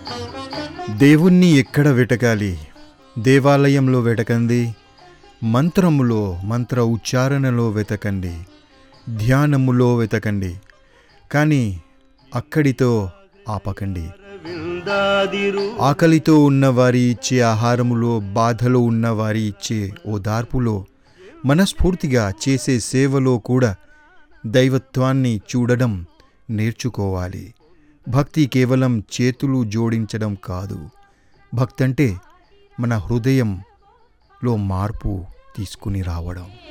దేవుణ్ణి ఎక్కడ వెతకాలి? దేవాలయంలో వెతకండి, మంత్ర ఉచ్చారణలో వెతకండి, ధ్యానములో వెతకండి. కానీ అక్కడితో ఆపకండి. ఆకలితో ఉన్నవారి ఇచ్చే ఆహారములో, బాధలో ఉన్నవారి ఇచ్చే ఓదార్పులో, మనస్ఫూర్తిగా చేసే సేవలో కూడా దైవత్వాన్ని చూడడం నేర్చుకోవాలి. భక్తి కేవలం చేతులు జోడించడం కాదు. భక్తంటే మన హృదయంలో మార్పు తీసుకుని రావడం.